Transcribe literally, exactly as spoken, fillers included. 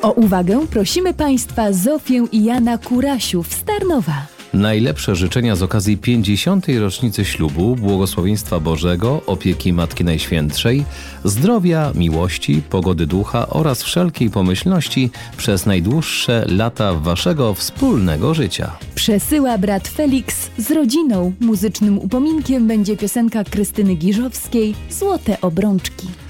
O uwagę prosimy Państwa Zofię i Jana Kurasiów z Tarnowa. Najlepsze życzenia z okazji pięćdziesiątej rocznicy ślubu, błogosławieństwa Bożego, opieki Matki Najświętszej, zdrowia, miłości, pogody ducha oraz wszelkiej pomyślności przez najdłuższe lata waszego wspólnego życia. Przesyła brat Felix z rodziną. Muzycznym upominkiem będzie piosenka Krystyny Giżowskiej „Złote obrączki”.